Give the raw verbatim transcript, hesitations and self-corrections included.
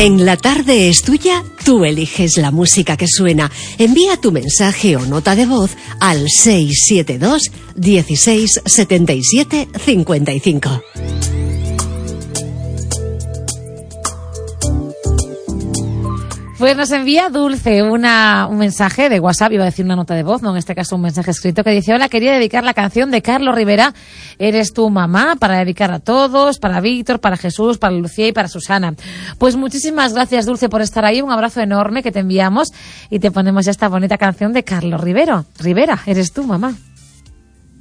En La Tarde es Tuya, tú eliges la música que suena. Envía tu mensaje o nota de voz al seis siete dos, dieciséis, setenta y siete, cincuenta y cinco. Pues nos envía Dulce una, un mensaje de WhatsApp, iba a decir una nota de voz, no, en este caso un mensaje escrito, que dice: hola, quería dedicar la canción de Carlos Rivera, Eres tu mamá, para dedicar a todos, para Víctor, para Jesús, para Lucía y para Susana. Pues muchísimas gracias, Dulce, por estar ahí, un abrazo enorme que te enviamos y te ponemos ya esta bonita canción de Carlos Rivera, Rivera, Eres tu mamá.